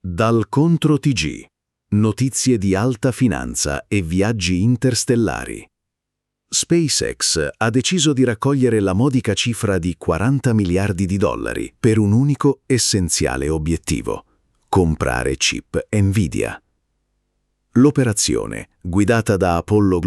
Dal Contro TG. Notizie di alta finanza e viaggi interstellari. SpaceX ha deciso di raccogliere la modica cifra di 40 miliardi di dollari per un unico essenziale obiettivo: comprare chip Nvidia. L'operazione, guidata da Apollo